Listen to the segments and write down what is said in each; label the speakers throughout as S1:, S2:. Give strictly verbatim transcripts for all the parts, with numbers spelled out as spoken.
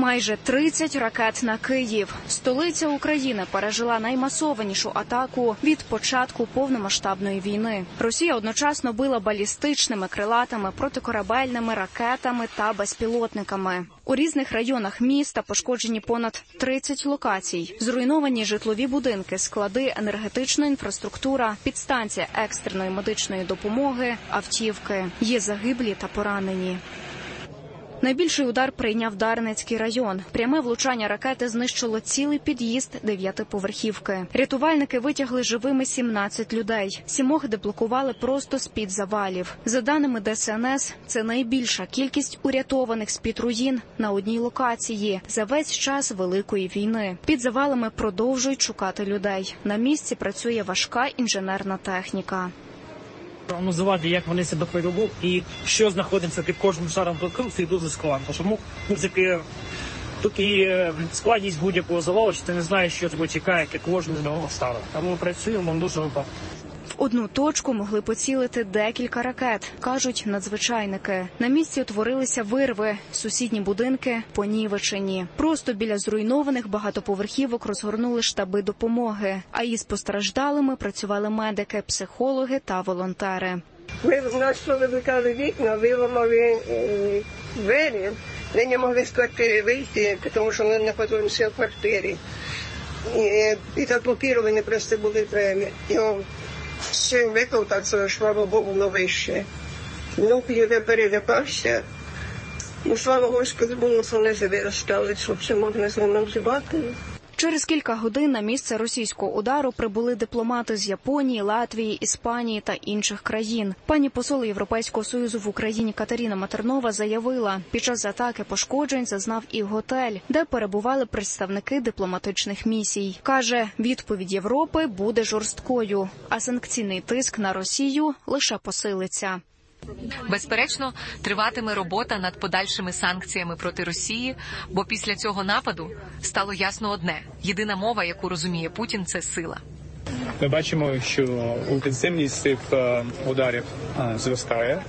S1: Майже тридцять ракет на Київ. Столиця України пережила наймасованішу атаку від початку повномасштабної війни. Росія одночасно била балістичними, крилатими, протикорабельними ракетами та безпілотниками. У різних районах міста пошкоджені понад тридцять локацій. Зруйновані житлові будинки, склади, енергетична інфраструктура, підстанція екстреної медичної допомоги, автівки. Є загиблі та поранені. Найбільший удар прийняв Дарницький район. Пряме влучання ракети знищило цілий під'їзд дев'ятиповерхівки. Рятувальники витягли живими сімнадцять людей. Сімох деблокували просто з-під завалів. За даними Де Ес Ен Ес, це найбільша кількість урятованих з-під руїн на одній локації за весь час Великої війни. Під завалами продовжують шукати людей. На місці працює важка інженерна техніка.
S2: Прогнозувати, як вони себе поведуть і що знаходиться під кожним шаром конструкції, дуже складно. Тому тут і складність будь-якого завалу, що ти не знаєш, що тебе чекає, як кожен з нового шару. Тому працюємо дуже випадку.
S1: В одну точку могли поцілити декілька ракет, кажуть надзвичайники. На місці утворилися вирви, сусідні будинки понівечені. Просто біля зруйнованих багатоповерхівок розгорнули штаби допомоги, а із постраждалими працювали медики, психологи та волонтери.
S3: Ми вночі вимикали вікна, виламали двері, ми не могли з квартири вийти, тому що ми знаходимося в квартирі. І, і так блокіровані просто були прямо. Ще виковтався, слава Богу, на вище. Ну, я перелякався. Ну, слава Господу, було, що не виростали, щоб ще можна з ним називати.
S1: Через кілька годин на місце російського удару прибули дипломати з Японії, Латвії, Іспанії та інших країн. Пані посол Європейського Союзу в Україні Катерина Матернова заявила, під час атаки пошкоджень зазнав і готель, де перебували представники дипломатичних місій. Каже, відповідь Європи буде жорсткою, а санкційний тиск на Росію лише посилиться.
S4: Безперечно, триватиме робота над подальшими санкціями проти Росії, бо після цього нападу стало ясно одне – єдина мова, яку розуміє Путін – це сила.
S5: Ми бачимо, що інтенсивність цих ударів зростає,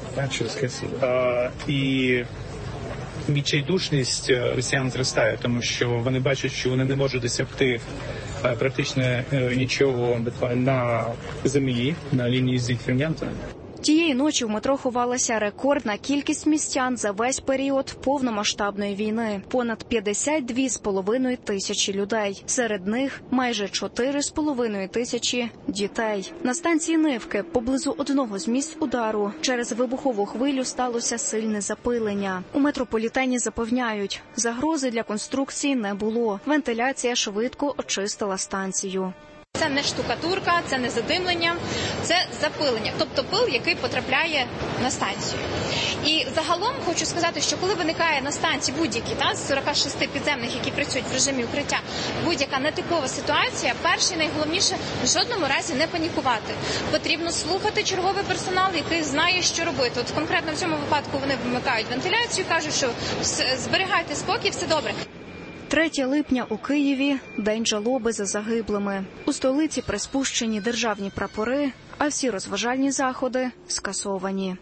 S5: і відчайдушність росіян зростає, тому що вони бачать, що вони не можуть досягти практично нічого на землі, на лінії зіткнення.
S1: Тієї ночі в метро ховалася рекордна кількість містян за весь період повномасштабної війни – понад п'ятдесят дві з половиною тисячі людей. Серед них майже чотири з половиною тисячі дітей. На станції Нивки, поблизу одного з місць удару, через вибухову хвилю сталося сильне запилення. У метрополітені запевняють, загрози для конструкції не було. Вентиляція швидко очистила станцію.
S6: Це не штукатурка, це не задимлення, це запилення, тобто пил, який потрапляє на станцію. І загалом хочу сказати, що коли виникає на станції будь-які, та, з сорока шести підземних, які працюють в режимі укриття, будь-яка нетипова ситуація, перше і найголовніше – в жодному разі не панікувати. Потрібно слухати черговий персонал, який знає, що робити. От конкретно в цьому випадку вони вимикають вентиляцію, кажуть, що зберігайте спокій, все добре.
S1: третього липня у Києві – день жалоби за загиблими. У столиці приспущені державні прапори, а всі розважальні заходи скасовані.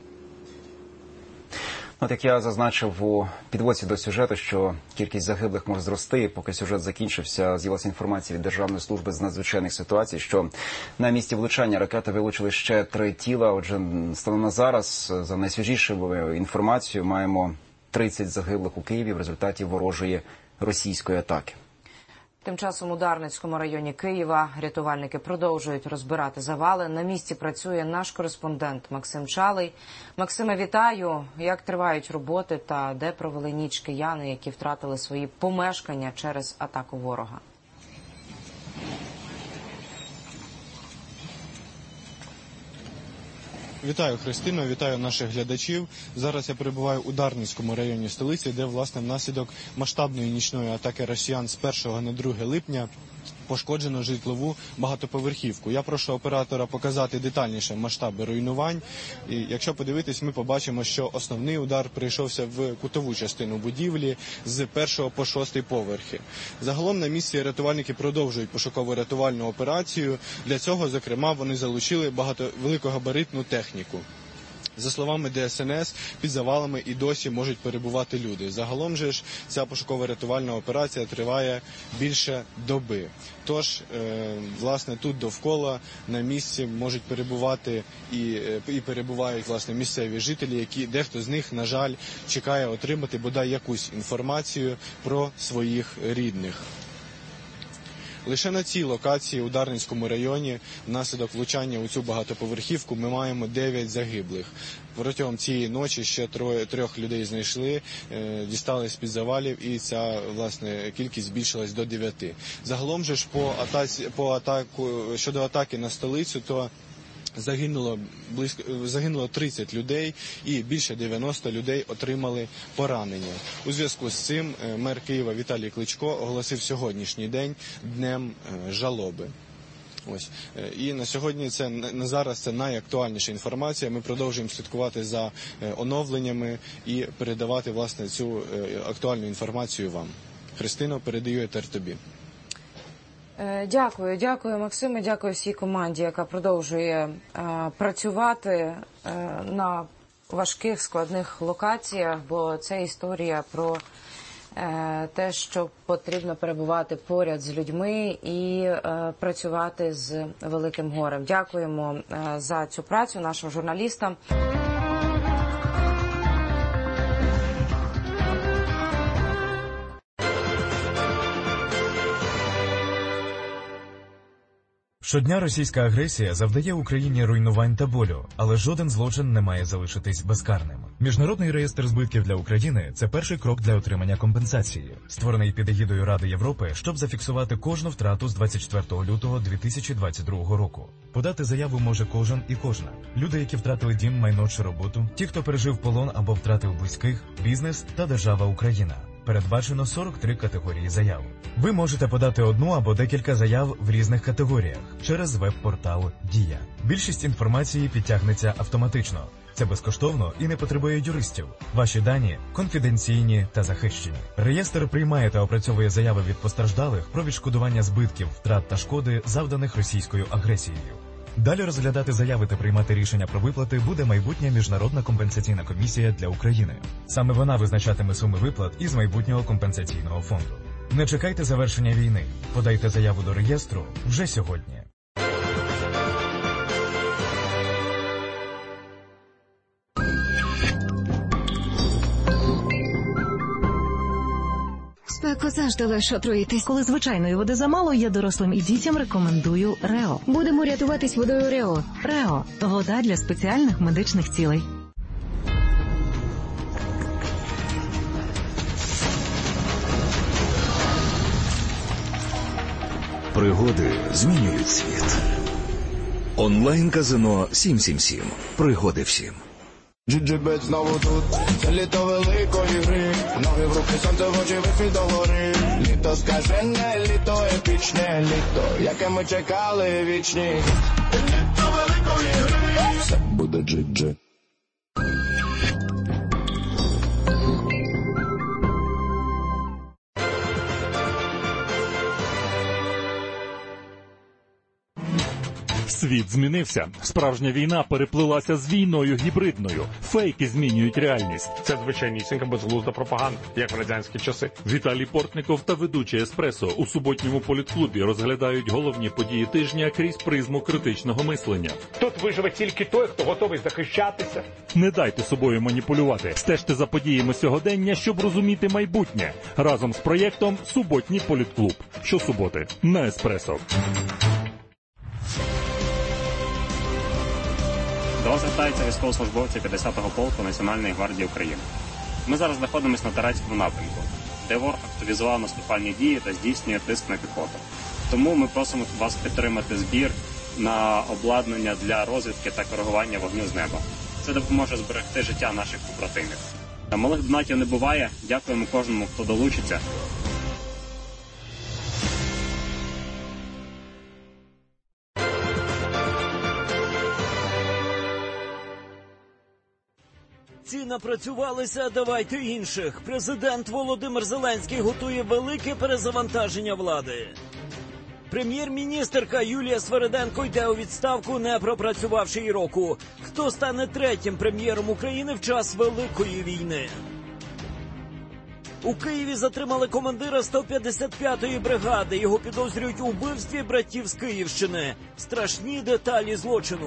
S7: От як я зазначив у підводці до сюжету, що кількість загиблих може зрости, поки сюжет закінчився, з'явилася інформація від Державної служби з надзвичайних ситуацій, що на місці влучання ракети вилучили ще три тіла. Отже, станом на зараз, за найсвіжішою інформацією, маємо тридцять загиблих у Києві в результаті ворожої російської атаки.
S8: Тим часом у Дарницькому районі Києва рятувальники продовжують розбирати завали. На місці працює наш кореспондент Максим Чалий. Максиме, вітаю. Як тривають роботи та де провели ніч кияни, які втратили свої помешкання через атаку ворога?
S9: Вітаю, Христино, вітаю наших глядачів. Зараз я перебуваю у Дарницькому районі столиці, де, власне, внаслідок масштабної нічної атаки росіян з першого на друге липня пошкоджено житлову багатоповерхівку. Я прошу оператора показати детальніше масштаби руйнувань. І якщо подивитись, ми побачимо, що основний удар прийшовся в кутову частину будівлі з першого по шостий поверхи. Загалом на місці рятувальники продовжують пошуково-рятувальну операцію. Для цього, зокрема, вони залучили багато великогабаритну техніку. За словами Де Ес Ен Ес, під завалами і досі можуть перебувати люди. Загалом же ж ця пошуково-рятувальна операція триває більше доби. Тож, власне, тут довкола на місці можуть перебувати і, і перебувають, власне, місцеві жителі, які дехто з них, на жаль, чекає отримати бодай якусь інформацію про своїх рідних. Лише на цій локації у Дарницькому районі внаслідок влучання у цю багатоповерхівку ми маємо дев'ять загиблих. Протягом цієї ночі ще троє, трьох людей знайшли, е, дістали з-під завалів, і ця, власне, кількість збільшилась до дев'яти. Загалом же ж по атаці, по атаку, щодо атаки на столицю, то Загинуло близько загинуло тридцять людей і більше дев'яноста людей отримали поранення. У зв'язку з цим мер Києва Віталій Кличко оголосив сьогоднішній день днем жалоби. Ось. І на сьогодні це, на зараз це найактуальніша інформація. Ми продовжуємо слідкувати за оновленнями і передавати, власне, цю актуальну інформацію вам. Христино, передаю етер тобі.
S8: Дякую, дякую, Максиме, дякую всій команді, яка продовжує е, працювати е, на важких, складних локаціях, бо це історія про е, те, що потрібно перебувати поряд з людьми і е, працювати з великим горем. Дякуємо е, за цю працю нашим журналістам.
S10: Щодня російська агресія завдає Україні руйнувань та болю, але жоден злочин не має залишитись безкарним. Міжнародний реєстр збитків для України – це перший крок для отримання компенсації, створений під егідою Ради Європи, щоб зафіксувати кожну втрату з двадцять четвертого лютого дві тисячі двадцять другого року. Подати заяву може кожен і кожна. Люди, які втратили дім, майно чи роботу, ті, хто пережив полон або втратив близьких, бізнес та держава Україна. Передбачено сорок три категорії заяв. Ви можете подати одну або декілька заяв в різних категоріях через веб-портал «Дія». Більшість інформації підтягнеться автоматично. Це безкоштовно і не потребує юристів. Ваші дані конфіденційні та захищені. Реєстр приймає та опрацьовує заяви від постраждалих про відшкодування збитків, втрат та шкоди, завданих російською агресією. Далі розглядати заяви та приймати рішення про виплати буде майбутня міжнародна компенсаційна комісія для України. Саме вона визначатиме суми виплат із майбутнього компенсаційного фонду. Не чекайте завершення війни. Подайте заяву до реєстру вже сьогодні.
S11: Спеку завжди легше отруїтись.
S12: Коли звичайної води замало, я дорослим і дітям рекомендую Рео.
S11: Будемо рятуватись водою Рео.
S12: Рео – вода для спеціальних медичних цілей.
S13: Пригоди змінюють світ. Онлайн-казино сім сім сім. Пригоди всім.
S14: Джиджибет знову тут, це літо великої гри. Ноги в руки, сонце в очі, вихід до гори. Літо скажене, літо епічне, літо, яке ми чекали вічні. Літо великої гри. Все буде джидже.
S15: Світ змінився. Справжня війна переплилася з війною гібридною. Фейки змінюють реальність.
S16: Це звичайнісінька безглузда пропаганда, як в радянські часи.
S15: Віталій Портников та ведучий «Еспресо» у суботньому політклубі розглядають головні події тижня крізь призму критичного мислення.
S16: Тут виживе тільки той, хто готовий захищатися.
S15: Не дайте собою маніпулювати. Стежте за подіями сьогодення, щоб розуміти майбутнє. Разом з проєктом «Суботній політклуб». Щосуботи на «Еспресо».
S17: До вас звертаються військовослужбовці п'ятдесятого полку Національної гвардії України. Ми зараз знаходимося на Тарацькому напрямку, де ворог активізував наступальні дії та здійснює тиск на піхоту. Тому ми просимо вас підтримати збір на обладнання для розвідки та коригування вогню з неба. Це допоможе зберегти життя наших побратимів. Та малих донатів не буває. Дякуємо кожному, хто долучиться.
S18: Ці напрацювалися, давайте інших. Президент Володимир Зеленський готує велике перезавантаження влади. Прем'єр-міністерка Юлія Свериденко йде у відставку, не пропрацювавши й року. Хто стане третім прем'єром України в час Великої війни? У Києві затримали командира сто п'ятдесят п'ятої бригади. Його підозрюють у вбивстві братів з Київщини. Страшні деталі злочину.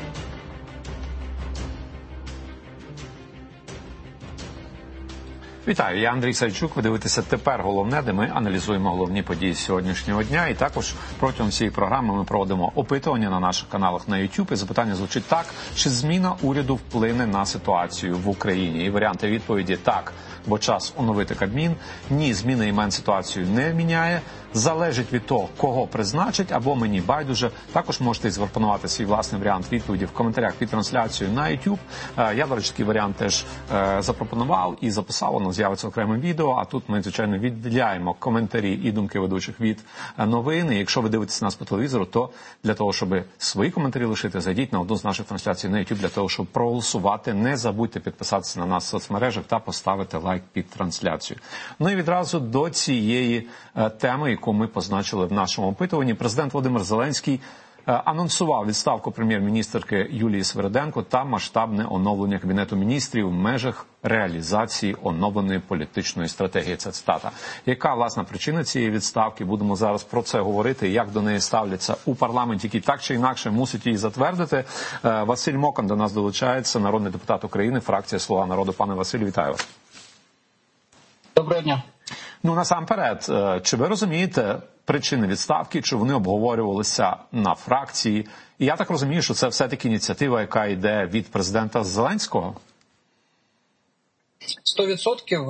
S19: Вітаю, я Андрій Савчук. Ви дивитеся «Тепер головне», де ми аналізуємо головні події сьогоднішнього дня. І також протягом цієї програми ми проводимо опитування на наших каналах на YouTube. І запитання звучить так: чи зміна уряду вплине на ситуацію в Україні? І варіанти відповіді – так, бо час оновити Кабмін. Ні, зміна імен ситуацію не міняє. Залежить від того, кого призначить, або мені байдуже. Також можете запропонувати свій власний варіант відповіді в коментарях під трансляцією на YouTube. Я, до речі, такий варіант теж запропонував і записав, воно з'явиться окремим відео, а тут ми, звичайно, відділяємо коментарі і думки ведучих від новин. І якщо ви дивитеся нас по телевізору, то для того, щоб свої коментарі лишити, зайдіть на одну з наших трансляцій на YouTube для того, щоб проголосувати. Не забудьте підписатися на нас в соцмережах та поставити лайк під трансляцію. Ну і відразу до цієї теми, яку ми позначили в нашому опитуванні. Президент Володимир Зеленський анонсував відставку прем'єр-міністерки Юлії Свериденко та масштабне оновлення Кабінету міністрів в межах реалізації оновленої політичної стратегії. Це цитата. Яка, власна, причина цієї відставки? Будемо зараз про це говорити, як до неї ставляться у парламенті, який так чи інакше мусить її затвердити. Василь Мокан до нас долучається, народний депутат України, фракція «Слуга народу». Пане Василю, вітаю вас.
S20: Доброго дня.
S19: Ну, насамперед, чи ви розумієте причини відставки, чи вони обговорювалися на фракції? І я так розумію, що це все-таки ініціатива, яка йде від президента Зеленського?
S20: Сто відсотків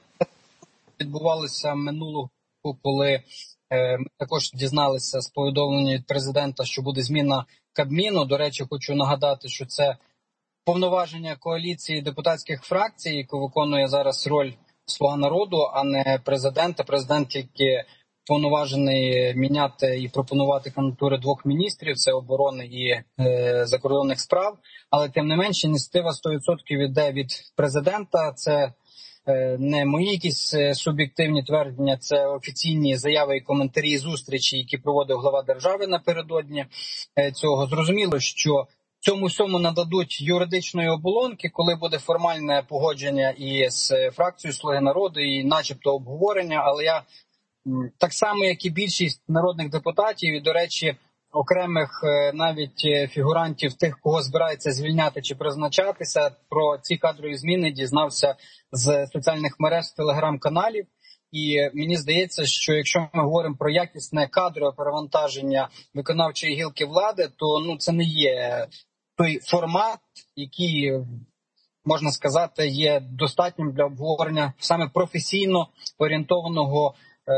S20: відбувалося минулого, коли ми також дізналися з повідомлення від президента, що буде зміна Кабміну. До речі, хочу нагадати, що це повноваження коаліції депутатських фракцій, яка виконує зараз роль «Слуга народу», а не президента. Президент тільки повноважений міняти і пропонувати кандидатури двох міністрів – це оборони і е, закордонних справ. Але тим не менше ініціатива сто відсотків йде від президента. Це е, не мої якісь суб'єктивні твердження, це офіційні заяви і коментарі, зустрічі, які проводив глава держави напередодні е, цього. Зрозуміло, що цьому всьому нададуть юридичної оболонки, коли буде формальне погодження і з фракцією «Слуги народу», і начебто обговорення. Але я так само, як і більшість народних депутатів, і, до речі, окремих навіть фігурантів, тих, кого збирається звільняти чи призначатися, про ці кадрові зміни дізнався з соціальних мереж, з телеграм-каналів. І мені здається, що якщо ми говоримо про якісне кадрове перевантаження виконавчої гілки влади, то ну це не є той формат, який, можна сказати, є достатнім для обговорення саме професійно орієнтованого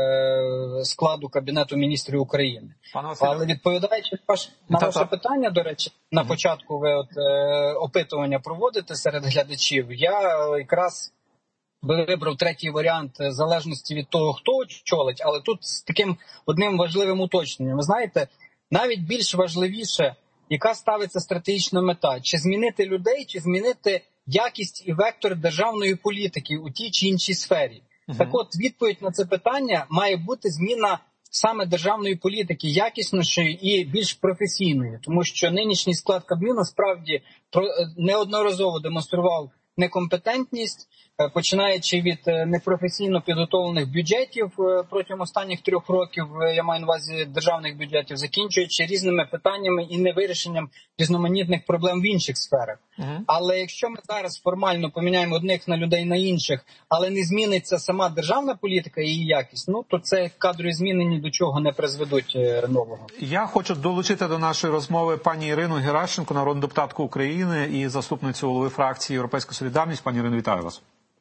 S20: е- складу Кабінету міністрів України. Але відповідаючи на ваше питання, до речі, на початку ви от, е- опитування проводите серед глядачів, я якраз вибрав третій варіант в залежності від того, хто очолить, але тут з таким одним важливим уточненням. Ви знаєте, навіть більш важливіше, яка ставиться стратегічна мета, чи змінити людей, чи змінити якість і вектор державної політики у тій чи іншій сфері. Uh-huh. Так от, відповідь на це питання має бути зміна саме державної політики, якіснішої і більш професійної, тому що нинішній склад Кабміну справді неодноразово демонстрував некомпетентність, починаючи від непрофесійно підготовлених бюджетів протягом останніх трьох років, я маю на увазі державних бюджетів, закінчуючи різними питаннями і невирішенням різноманітних проблем в інших сферах. Uh-huh. Але якщо ми зараз формально поміняємо одних на людей на інших, але не зміниться сама державна політика і її якість, ну то це кадрові зміни ні до чого не призведуть нового.
S19: Я хочу долучити до нашої розмови пані Ірину Геращенко, народну депутатку України і заступницю голови фракції «Європейська солідарність». Пані Ірино, вітаю вас.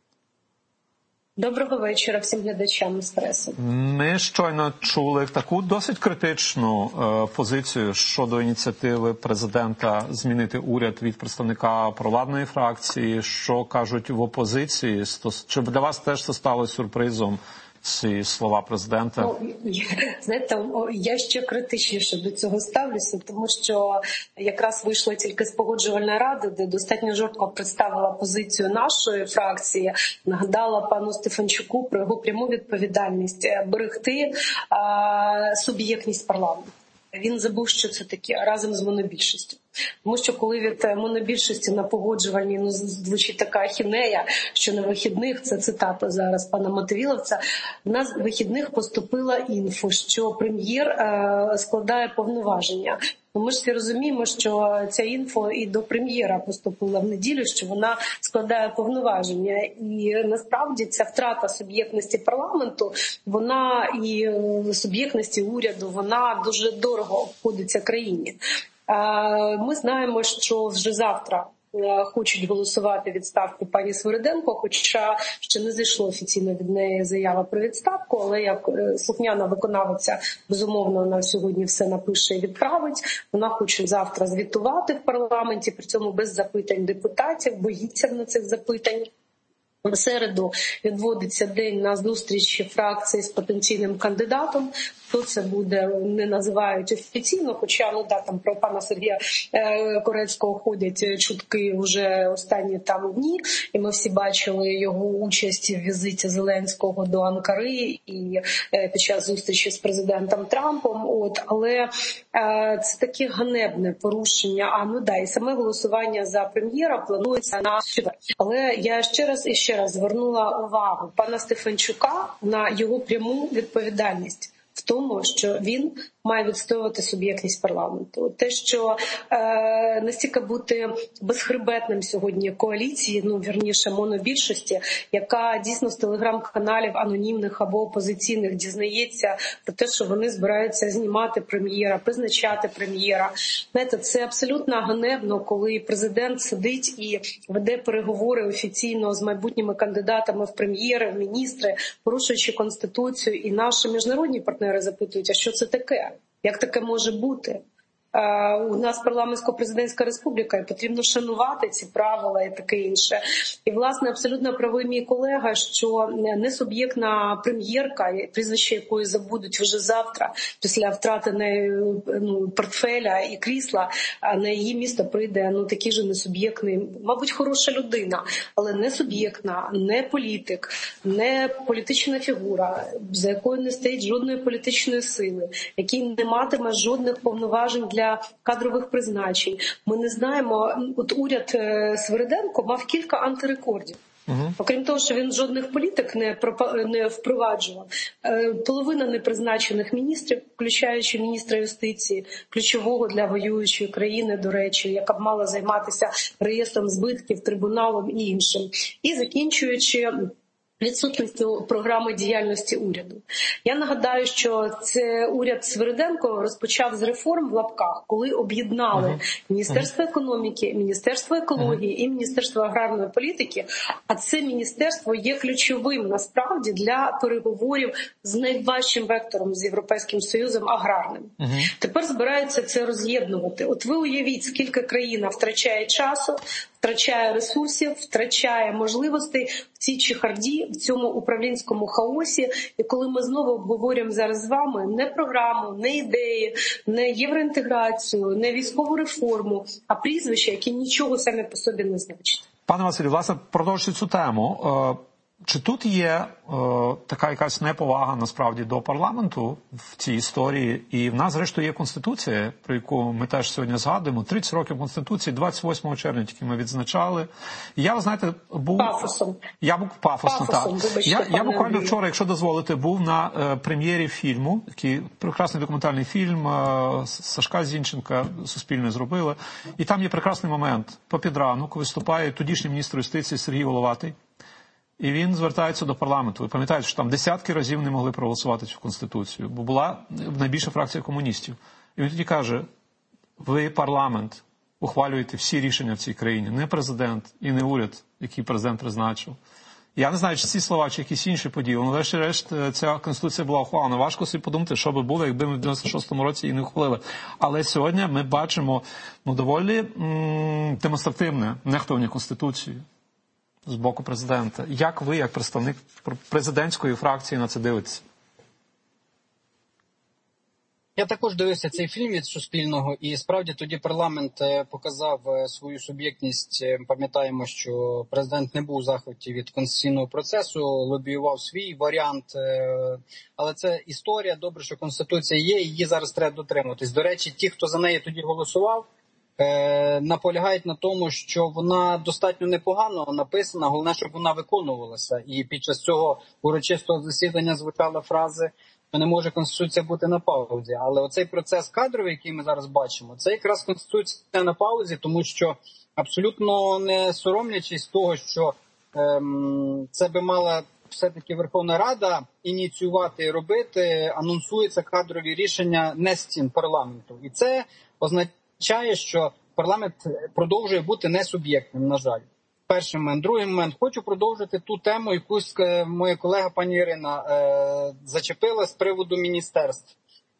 S21: Доброго вечора всім глядачам «Еспресо».
S19: Ми щойно чули таку досить критичну е, позицію щодо ініціативи президента змінити уряд від представника провладної фракції. Що кажуть в опозиції? Чи для вас теж це стало сюрпризом ці слова президента?
S21: Ну, знаєте, я ще критичніше до цього ставлюся, тому що якраз вийшла тільки з погоджувальної ради, де достатньо жорстко представила позицію нашої фракції, нагадала пану Стефанчуку про його пряму відповідальність берегти а, суб'єктність парламенту. Він забув, що це таке, разом з монобільшістю. Тому що коли від монобільшості на погоджувальній ну, звучить така ахінея, що на вихідних, це цитата зараз пана Мотовіловця, на вихідних поступила інфо, що прем'єр е, складає повноваження. Ми ж всі розуміємо, що ця інфо і до прем'єра поступила в неділю, що вона складає повноваження. І насправді ця втрата суб'єктності парламенту, вона і суб'єктності уряду, вона дуже дорого обходиться країні. Ми знаємо, що вже завтра хочуть голосувати відставку пані Свириденко, хоча ще не зайшло офіційно від неї заява про відставку, але як слухняна виконавиця, безумовно, вона сьогодні все напише і відправить. Вона хоче завтра звітувати в парламенті, при цьому без запитань депутатів, боїться на цих запитань. В середу відводиться день на зустрічі фракції з потенційним кандидатом. Хто це буде, не називають офіційно, хоча ну да, там про пана Сергія е, Корецького ходять чутки вже останні там дні, і ми всі бачили його участь в візиті Зеленського до Анкари і е, під час зустрічі з президентом Трампом. От, але е, це таке ганебне порушення. А ну да, і саме голосування за прем'єра планується на четвер. Але я ще раз і ще раз звернула увагу пана Стефанчука на його пряму відповідальність в тому, що він має відстоювати суб'єктність парламенту. Те, що е, настільки бути безхребетним сьогодні коаліції, ну, вірніше, монобільшості, яка дійсно з телеграм-каналів анонімних або опозиційних дізнається про те, що вони збираються знімати прем'єра, призначати прем'єра. Знаєте, це абсолютно ганебно, коли президент сидить і веде переговори офіційно з майбутніми кандидатами в прем'єри, в міністри, порушуючи Конституцію, і наші міжнародні партнери запитують, а що це таке? Як таке може бути? У нас парламентсько-президентська республіка, і потрібно шанувати ці правила і таке інше. І, власне, абсолютно правий мій колега, що не суб'єктна прем'єрка, прізвище якої забудуть вже завтра, після втрати нею ну, портфеля і крісла, а на її місто прийде ну, такий же несуб'єктний, мабуть, хороша людина, але не суб'єктна, не політик, не політична фігура, за якою не стоїть жодної політичної сили, який не матиме жодних повноважень для кадрових призначень. Ми не знаємо, от уряд Свириденко мав кілька антирекордів. Uh-huh. Окрім того, що він жодних політик не, пропа- не впроваджував, половина непризначених міністрів, включаючи міністра юстиції, ключового для воюючої країни, до речі, яка б мала займатися реєстром збитків, трибуналом і іншим. І закінчуючи відсутністю програми діяльності уряду. Я нагадаю, що це уряд Свириденко розпочав з реформ в лапках, коли об'єднали uh-huh. Міністерство економіки, Міністерство екології uh-huh. і Міністерство аграрної політики, а це міністерство є ключовим насправді для переговорів з найважчим вектором з Європейським Союзом аграрним. Uh-huh. Тепер збираються це роз'єднувати. От ви уявіть, скільки країна втрачає часу, втрачає ресурсів, втрачає можливостей в цій чехарді, в цьому управлінському хаосі. І коли ми знову обговорюємо зараз з вами не програму, не ідеї, не євроінтеграцію, не військову реформу, а прізвища, які нічого самі по собі не значать.
S19: Пане Василю, власне, продовжуючи цю тему, чи тут є е, така якась неповага насправді до парламенту в цій історії? І в нас, зрештою, є Конституція, про яку ми теж сьогодні згадуємо. тридцять років Конституції, двадцять восьмого червня, тільки ми відзначали. І я, ви знаєте, був...
S21: Пафосом.
S19: Я був пафосно,
S21: Пафосом,
S19: так.
S21: вибачте,
S19: я, я буквально
S21: Андрій.
S19: вчора, якщо дозволите, був на е, прем'єрі фільму, такий прекрасний документальний фільм е, Сашка Зінченка Суспільне зробили. І там є прекрасний момент. Попід ранок виступає тодішній міністр юстиції Сергій Головатий. І він звертається до парламенту. Ви пам'ятаєте, що там десятки разів не могли проголосувати цю Конституцію, бо була найбільша фракція комуністів. І він тоді каже, ви, парламент, ухвалюєте всі рішення в цій країні, не президент і не уряд, який президент призначив. Я не знаю, чи ці слова, чи якісь інші події, але врешті-решт ця Конституція була ухвалена. Важко собі подумати, що би було, якби ми в дев'яносто шостому році її не ухвалили. Але сьогодні ми бачимо ну, доволі м- демонстративне нехтування Конституцією. з боку президента. Як ви, як представник президентської фракції, на це дивитеся?
S20: Я також дивився цей фільм від Суспільного, і справді тоді парламент показав свою суб'єктність. Пам'ятаємо, що президент не був у захваті від конституційного процесу, лобіював свій варіант. Але це історія, добре, що Конституція є, і її зараз треба дотримуватись. До речі, ті, хто за неї тоді голосував, наполягають на тому, що вона достатньо непогано написана, головне, щоб вона виконувалася. І під час цього урочистого засідання звучала фраза «Не може Конституція бути на паузі». Але оцей процес кадровий, який ми зараз бачимо, це якраз Конституція на паузі, тому що абсолютно не соромлячись того, що ем, це би мала все-таки Верховна Рада ініціювати і робити, анонсуються кадрові рішення не з стін парламенту. І це означає, що парламент продовжує бути несуб'єктним, на жаль. Перший момент. Другий момент. Хочу продовжити ту тему, яку моя колега пані Ірина е, зачепила з приводу міністерств.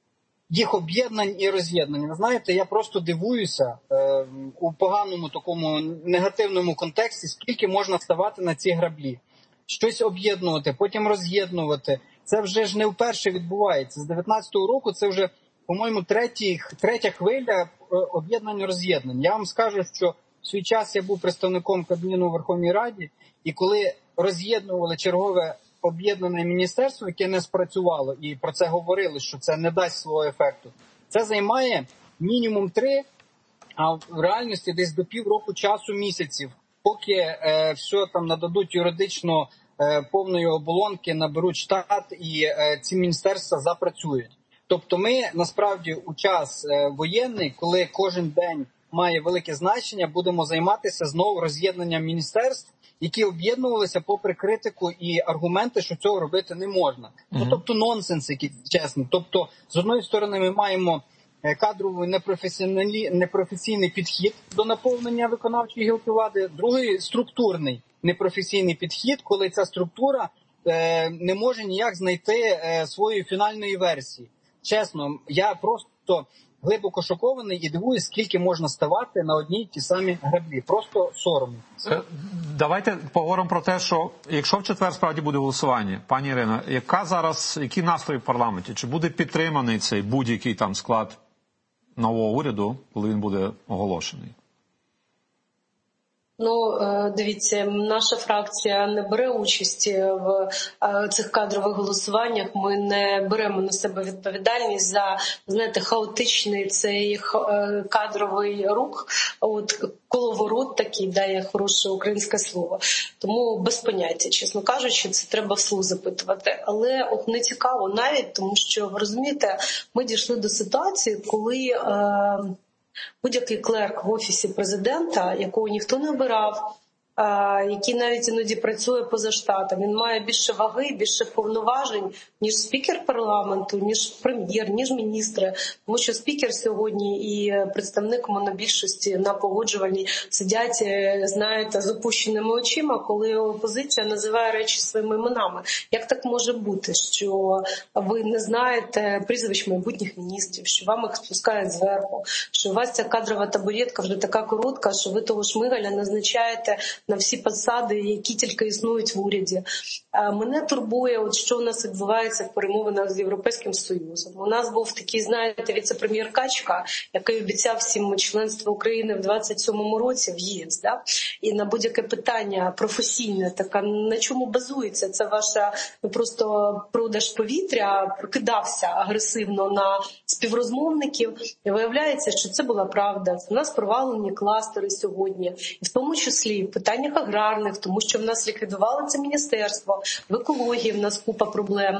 S20: Їх об'єднань і роз'єднань. Ви знаєте, я просто дивуюся е, у поганому такому негативному контексті, скільки можна ставати на ці граблі. Щось об'єднувати, потім роз'єднувати. Це вже ж не вперше відбувається. З дев'ятнадцятого року це вже, по-моєму, третій, третя хвиля об'єднань-роз'єднань. Я вам скажу, що в свій час я був представником Кабміну у Верховній Раді, і коли роз'єднували чергове об'єднане міністерство, яке не спрацювало, і про це говорили, що це не дасть свого ефекту, це займає мінімум три, а в реальності десь до півроку часу місяців, поки е, все там нададуть юридично е, повної оболонки, наберуть штат і е, ці міністерства запрацюють. Тобто ми насправді у час е, воєнний, коли кожен день має велике значення, будемо займатися знову роз'єднанням міністерств, які об'єднувалися попри критику і аргументи, що цього робити не можна. Mm-hmm. Ну, тобто нонсенс, який, чесно. Тобто, з одної сторони, ми маємо кадровий непрофесійний підхід до наповнення виконавчої гілки влади, другий – структурний непрофесійний підхід, коли ця структура е, не може ніяк знайти е, своєї фінальної версії. Чесно, я просто глибоко шокований і дивуюсь, скільки можна ставати на одній й ті самі граблі. Просто соромно.
S19: Давайте поговоримо про те, що якщо в четвер справді буде голосування, пані Ірино, яка зараз, які настрої в парламенті? Чи буде підтриманий цей будь-який там склад нового уряду, коли він буде оголошений?
S21: Ну, дивіться, наша фракція не бере участі в цих кадрових голосуваннях. Ми не беремо на себе відповідальність за, знаєте, хаотичний цей кадровий рух, от коловорот такий, дає хороше українське слово. Тому без поняття, чесно кажучи, це треба вслух запитувати. Але от не цікаво навіть, тому що, ви розумієте, ми дійшли до ситуації, коли Е- будь-який клерк в офісі президента, якого ніхто не обирав, який навіть іноді працює поза штатом, він має більше ваги, більше повноважень, ніж спікер парламенту, ніж прем'єр, ніж міністри. Тому що спікер сьогодні і представник монобільшості на погоджувальній сидять, знаєте, з опущеними очима, коли опозиція називає речі своїми іменами. Як так може бути, що ви не знаєте прізвищ майбутніх міністрів, що вам їх спускають зверху, що у вас ця кадрова табуретка вже така коротка, що ви того Шмигаля назначаєте на всі посади, які тільки існують в уряді. Мене турбує, от що у нас відбувається в перемовинах з Європейським Союзом. У нас був такий, знаєте, віце-прем'єр Качка, який обіцяв всім членство України в двадцять сьомому році в ЄС. Да? І на будь-яке питання професійне, така, на чому базується це ваша просто продаж повітря, прокидався агресивно на співрозмовників. І виявляється, що це була правда. У нас провалені кластери сьогодні. І в тому числі в питаннях аграрних, тому що в нас ліквідували це міністерство, в екології в нас купа проблем.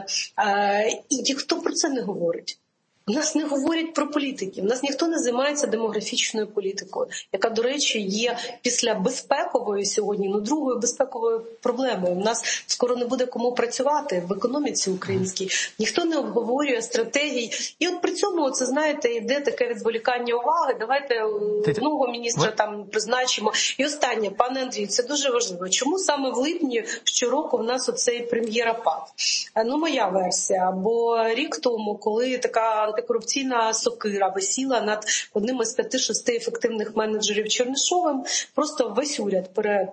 S21: І ніхто про це не говорить. У нас не говорять про політиків, у нас ніхто не займається демографічною політикою, яка, до речі, є після безпекової сьогодні, ну, другою безпековою проблемою. У нас скоро не буде кому працювати в економіці українській, ніхто не обговорює стратегій. І от при цьому, це, знаєте, йде таке відволікання уваги, давайте одного міністра там призначимо. І останнє, пане Андрію, це дуже важливо. Чому саме в липні щороку в нас оцей прем'єр-апат? Ну, моя версія, бо рік тому, коли така антикорупційна сокира висіла над одним із п'яти-шести ефективних менеджерів Чернишовим, просто весь уряд пере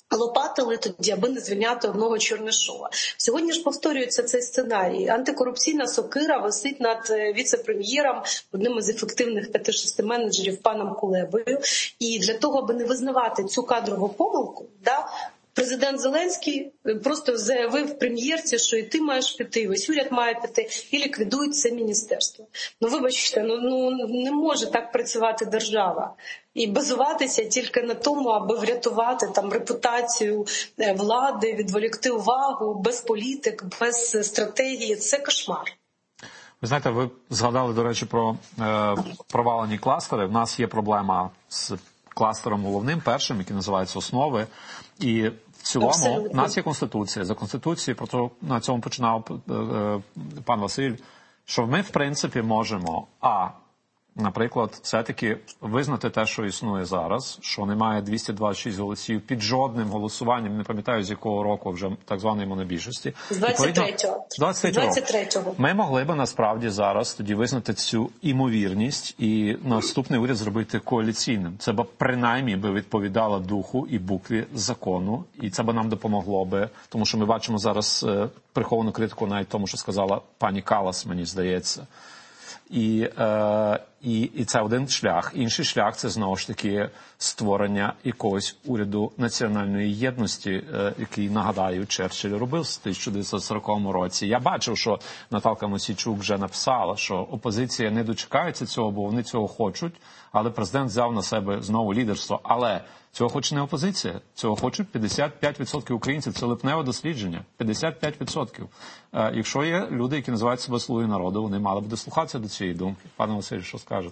S21: лопатили тоді, аби не звільняти одного Чернишова. Сьогодні ж повторюється цей сценарій. Антикорупційна сокира висить над віце-прем'єром, одним із ефективних п'яти-шести менеджерів паном Кулебою. І для того, аби не визнавати цю кадрову помилку, да, президент Зеленський просто заявив прем'єрці, що і ти маєш піти, і весь уряд має піти, і ліквідують це міністерство. Ну, вибачте, ну, ну не може так працювати держава. І базуватися тільки на тому, аби врятувати там репутацію влади, відволікти увагу, без політик, без стратегії. Це кошмар.
S19: Ви знаєте, ви згадали, до речі, про е, провалені кластери. В нас є проблема з кластером головним, першим, який називається «Основи». І в цілому
S21: Абсолютно.
S19: у нас є Конституція. За Конституцією, про то на цьому починав е, е, пан Василь, що ми, в принципі, можемо, а, наприклад, все-таки визнати те, що існує зараз, що немає двісті двадцять шість голосів під жодним голосуванням, не пам'ятаю, з якого року вже так званої монобільшості.
S21: З двадцять третього.
S19: двадцять третього. Ми могли би насправді зараз тоді визнати цю імовірність і наступний уряд зробити коаліційним. Це б принаймні би відповідало духу і букві закону, і це б нам допомогло би, тому що ми бачимо зараз е, приховану критику навіть тому, що сказала пані Калас, мені здається. І, е, і, і це один шлях. Інший шлях – це, знову ж таки, створення якогось уряду національної єдності, е, який, нагадаю, Черчилль робив в тисяча дев'ятсот сороковому році. Я бачив, що Наталка Мосійчук вже написала, що опозиція не дочекається цього, бо вони цього хочуть, але президент взяв на себе знову лідерство. Але цього хоче не опозиція, цього хочуть п'ятдесят п'ять відсотків українців. Це липневе дослідження. п'ятдесят п'ять відсотків. Е, якщо є люди, які називають себе «Слуги народу», вони мали б дослухатися до цієї думки. Пане Василь, що скажете?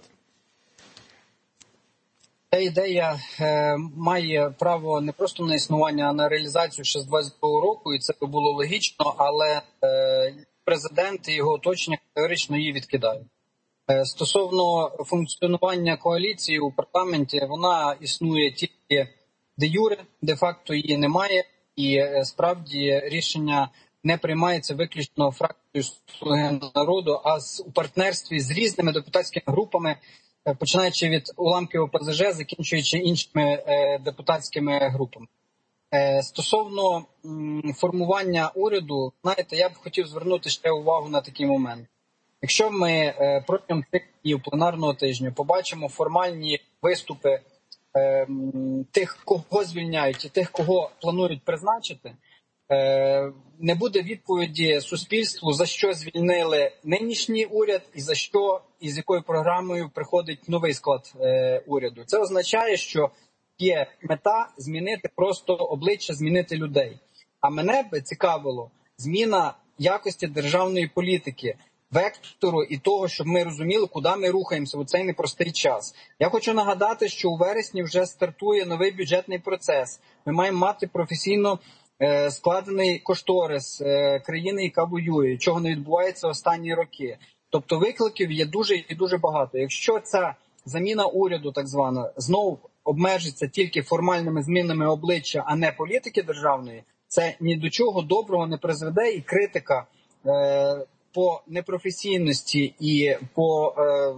S20: Ця ідея е, має право не просто на існування, а на реалізацію ще з двадцять другого року, і це було логічно, але е, президент і його оточення категорично її відкидають. Е, стосовно функціонування коаліції у парламенті, вона існує тільки де-юре, де-факто її немає, і е, справді рішення не приймається виключно фракцією «Слуги народу», а з, у партнерстві з різними депутатськими групами, починаючи від уламків ОПЗЖ, закінчуючи іншими е, депутатськими групами. Е, стосовно м, формування уряду, знаєте, я б хотів звернути ще увагу на такий момент. Якщо ми е, протягом тих днів пленарного тижня побачимо формальні виступи е, м, тих, кого звільняють і тих, кого планують призначити, е, не буде відповіді суспільству, за що звільнили нинішній уряд і за що і з якою програмою приходить новий склад е, уряду. Це означає, що є мета змінити просто обличчя, змінити людей. А мене б цікавило зміна якості державної політики, вектору і того, щоб ми розуміли, куди ми рухаємося у цей непростий час. Я хочу нагадати, що у вересні вже стартує новий бюджетний процес. Ми маємо мати професійно е, складений кошторис е, країни, яка воює, чого не відбувається останні роки. Тобто викликів є дуже і дуже багато. Якщо ця заміна уряду, так звана, знову обмежиться тільки формальними змінами обличчя, а не політики державної, це ні до чого доброго не призведе, і критика е, по непрофесійності і по е,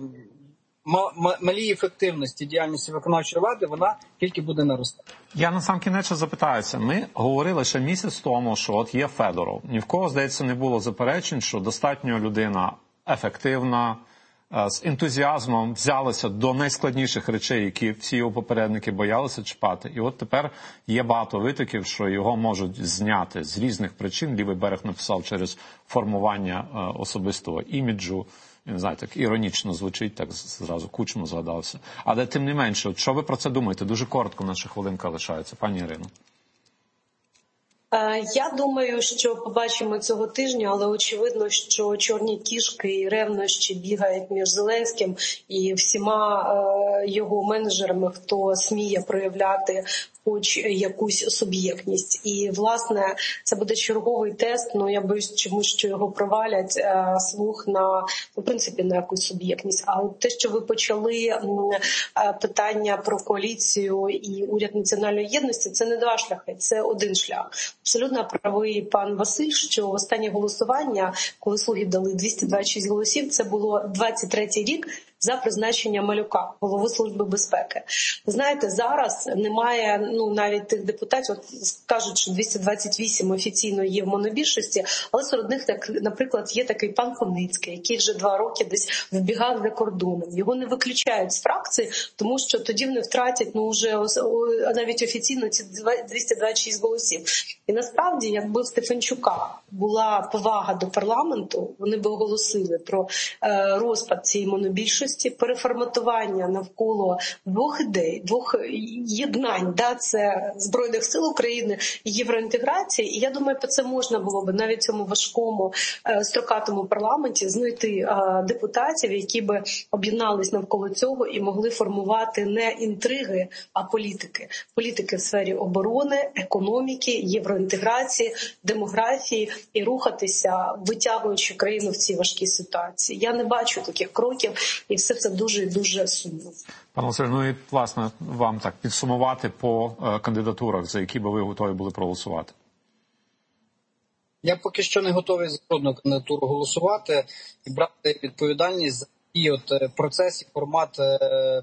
S20: малій ефективності діяльності виконавчої влади, вона тільки буде наростати.
S19: Я на сам кінець запитаюся. Ми говорили ще місяць тому, що от є Федоров. Ні в кого, здається, не було заперечень, що достатньо людина ефективна, з ентузіазмом взялися до найскладніших речей, які всі його попередники боялися чіпати. І от тепер є багато витоків, що його можуть зняти з різних причин. Лівий берег написав через формування особистого іміджу. Не знаю, так іронічно звучить, так зразу Кучма згадався. Але тим не менше, от що ви про це думаєте? Дуже коротко, наша хвилинка лишається. Пані Ірино.
S21: Я думаю, що побачимо цього тижня, але очевидно, що чорні кішки і ревнощі бігають між Зеленським і всіма його менеджерами, хто сміє проявляти хоч якусь суб'єктність. І, власне, це буде черговий тест, ну я боюсь чомусь, що його провалять, слух на, в принципі, на якусь суб'єктність. А от те, що ви почали питання про коаліцію і уряд національної єдності, це не два шляхи, це один шлях. Абсолютно правий пан Василь, що останнє голосування, коли слуги дали двісті двадцять шість голосів, це було двадцять третій рік, за призначення Малюка, голови Служби безпеки. Ви знаєте, зараз немає, ну, навіть тих депутатів, от кажуть, що двісті двадцять вісім офіційно є в монобільшості, але серед них, так, наприклад, є такий пан Куницький, який вже два роки десь вбігав за кордоном. Його не виключають з фракції, тому що тоді вони втратять, ну, вже навіть офіційно ці двісті двадцять шість голосів. І насправді, якби в Стефанчука була повага до парламенту, вони б оголосили про е, розпад цієї монобільшості, переформатування навколо двох ідей, двох єднань, да, це Збройних сил України і євроінтеграції. І я думаю, про це можна було б навіть в цьому важкому е, строкатому парламенті знайти е, депутатів, які би об'єднались навколо цього і могли формувати не інтриги, а політики. Політики в сфері оборони, економіки, євроінтеграції, демографії і рухатися, витягуючи країну в цій важкій ситуації. Я не бачу таких кроків, і все це дуже-дуже сумно.
S19: Пане Василь, ну і, власне, вам так підсумувати по е, кандидатурах, за які би ви готові були проголосувати.
S20: Я поки що не готовий за жодну кандидатуру голосувати і брати відповідальність за такий от процес і формат е,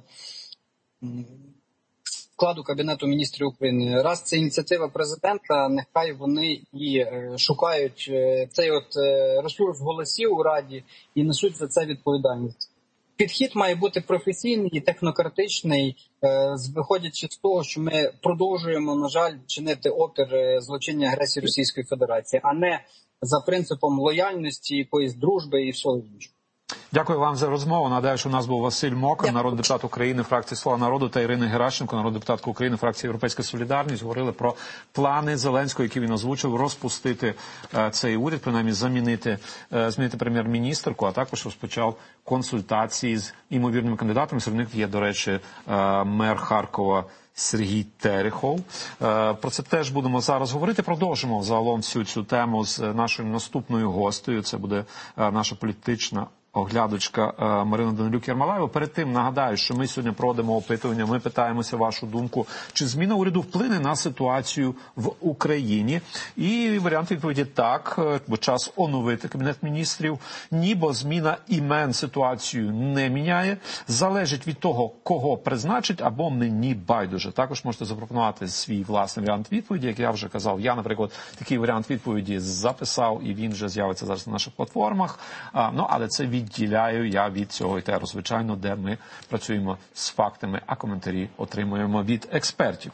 S20: складу Кабінету міністрів України. Раз це ініціатива президента, нехай вони і е, шукають е, цей от е, ресурс голосів у Раді і несуть за це відповідальність. Підхід має бути професійний і технократичний, е, виходячи з того, що ми продовжуємо, на жаль, чинити опір злочинній агресії Російської Федерації, а не за принципом лояльності, якоїсь дружби і всього іншого.
S19: Дякую вам за розмову. Нагадаю, що у нас був Василь Мокан, народний депутат України, фракції «Слуга народу», та Ірина Геращенко, народна депутатка України, фракції «Європейська солідарність». Говорили про плани Зеленського, які він озвучив, розпустити е, цей уряд, принаймні замінити, е, змінити прем'єр-міністерку, а також розпочав консультації з імовірними кандидатами. Серед них є, до речі, е, мер Харкова Сергій Терехов. Е, про це теж будемо зараз говорити. Продовжимо загалом всю цю тему з нашою наступною гостею. Це буде е, наша політична оглядочка Марина Данилюк-Ярмолаєва. Перед тим нагадаю, що ми сьогодні проводимо опитування, ми питаємося вашу думку, чи зміна уряду вплине на ситуацію в Україні. І варіант відповіді так, бо час оновити Кабінет міністрів. Ні, бо зміна імен ситуацію не міняє. Залежить від того, кого призначить, або мені байдуже. Також можете запропонувати свій власний варіант відповіді. Як я вже казав, я, наприклад, такий варіант відповіді записав, і він вже з'явиться зараз на наших платформах. А, ну, але це від Відділяю я від цього етеру, звичайно, де ми працюємо з фактами, а коментарі отримуємо від експертів.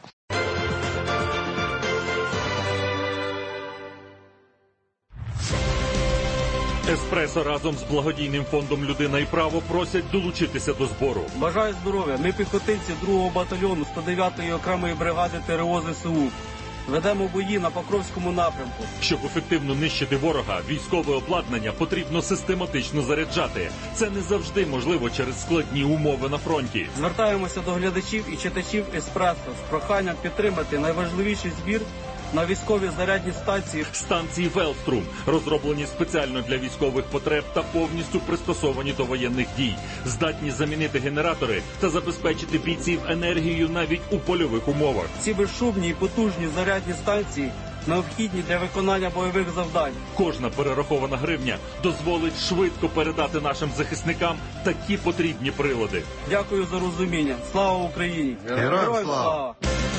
S15: Еспресо разом з благодійним фондом «Людина і право» просять долучитися до збору.
S2: Бажаю здоров'я. Ми піхотинці другого батальйону сто дев'ятої окремої бригади ТРО ЗСУ. Ведемо бої на Покровському напрямку.
S15: Щоб ефективно нищити ворога, військове обладнання потрібно систематично заряджати. Це не завжди можливо через складні умови на фронті.
S2: Звертаємося до глядачів і читачів «Еспресо» з проханням підтримати найважливіший збір на військові зарядні станції.
S15: Станції «Велструм» розроблені спеціально для військових потреб та повністю пристосовані до воєнних дій. Здатні замінити генератори та забезпечити бійців енергією навіть у польових умовах.
S2: Ці безшумні і потужні зарядні станції необхідні для виконання бойових завдань.
S15: Кожна перерахована гривня дозволить швидко передати нашим захисникам такі потрібні прилади.
S2: Дякую за розуміння. Слава Україні!
S22: Героям слава!